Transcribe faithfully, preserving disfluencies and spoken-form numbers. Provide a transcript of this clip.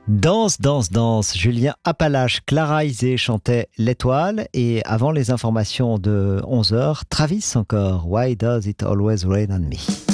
Danse, danse, danse. Julien Appalache, Clara Isé chantait L'étoile. Et avant les informations de onze heures, Travis encore. Why does it always rain on me?